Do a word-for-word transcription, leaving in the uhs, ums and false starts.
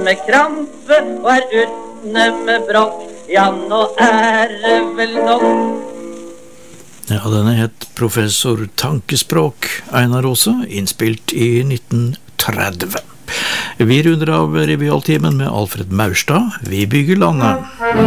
med krampe og er utne med brokk. Ja, nå er det vel nok. Ja, denne het Professor Tankespråk, Einar Aase, innspilt i nitten tretti. Vi runder av Revyaltimen med Alfred Maurstad, Vi bygger landet.